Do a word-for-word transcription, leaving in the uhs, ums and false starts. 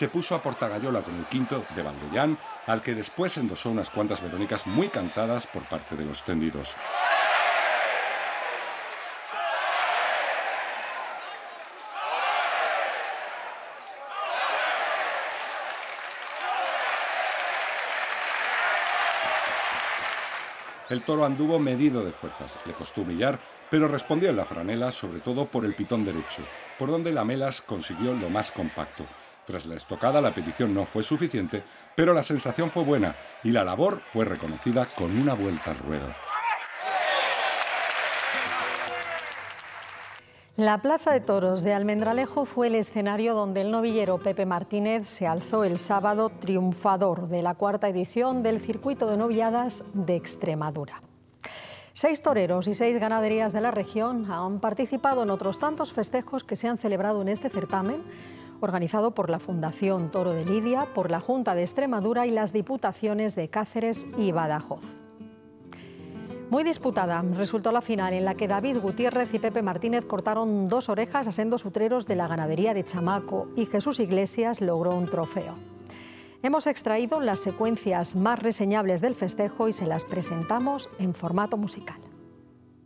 se puso a portagayola con el quinto de Valdellán, al que después endosó unas cuantas verónicas muy cantadas por parte de los tendidos. El toro anduvo medido de fuerzas, le costó humillar, pero respondió en la franela, sobre todo por el pitón derecho, por donde Lamelas consiguió lo más compacto. Tras la estocada la petición no fue suficiente, pero la sensación fue buena y la labor fue reconocida con una vuelta al ruedo. La Plaza de Toros de Almendralejo fue el escenario donde el novillero Pepe Martínez se alzó el sábado triunfador de la cuarta edición del Circuito de Novilladas de Extremadura. Seis toreros y seis ganaderías de la región han participado en otros tantos festejos que se han celebrado en este certamen, organizado por la Fundación Toro de Lidia, por la Junta de Extremadura y las Diputaciones de Cáceres y Badajoz. Muy disputada resultó la final, en la que David Gutiérrez y Pepe Martínez cortaron dos orejas a sendos utreros de la ganadería de Chamaco y Jesús Iglesias logró un trofeo. Hemos extraído las secuencias más reseñables del festejo y se las presentamos en formato musical.